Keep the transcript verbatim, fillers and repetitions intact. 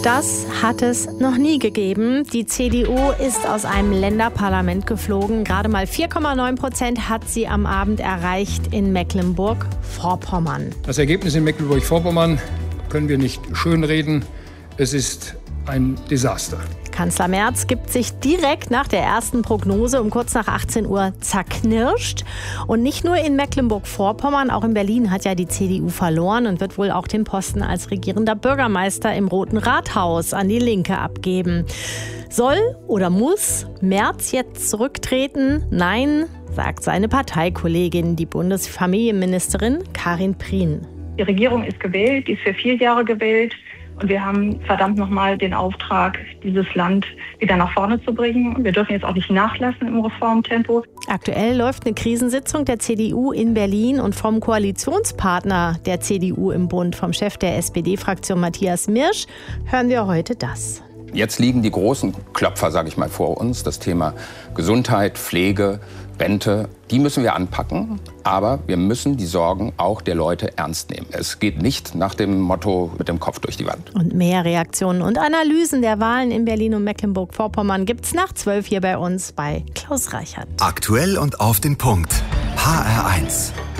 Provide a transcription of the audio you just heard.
Das hat es noch nie gegeben. Die C D U ist aus einem Länderparlament geflogen. Gerade mal vier Komma neun Prozent hat sie am Abend erreicht in Mecklenburg-Vorpommern. Das Ergebnis in Mecklenburg-Vorpommern können wir nicht schönreden. Es ist ein Desaster. Kanzler Merz gibt sich direkt nach der ersten Prognose um kurz nach achtzehn Uhr zerknirscht. Und nicht nur in Mecklenburg-Vorpommern, auch in Berlin hat ja die C D U verloren und wird wohl auch den Posten als regierender Bürgermeister im Roten Rathaus an die Linke abgeben. Soll oder muss Merz jetzt zurücktreten? Nein, sagt seine Parteikollegin, die Bundesfamilienministerin Karin Prien. Die Regierung ist gewählt, die ist für vier Jahre gewählt. Und wir haben verdammt nochmal den Auftrag, dieses Land wieder nach vorne zu bringen. Wir dürfen jetzt auch nicht nachlassen im Reformtempo. Aktuell läuft eine Krisensitzung der C D U in Berlin und vom Koalitionspartner der C D U im Bund, vom Chef der S P D-Fraktion Matthias Mirsch, hören wir heute das. Jetzt liegen die großen Klopfer, sage ich mal, vor uns. Das Thema Gesundheit, Pflege, Rente, die müssen wir anpacken. Aber wir müssen die Sorgen auch der Leute ernst nehmen. Es geht nicht nach dem Motto mit dem Kopf durch die Wand. Und mehr Reaktionen und Analysen der Wahlen in Berlin und Mecklenburg-Vorpommern gibt's nach zwölf hier bei uns bei Klaus Reichert. Aktuell und auf den Punkt. H R eins.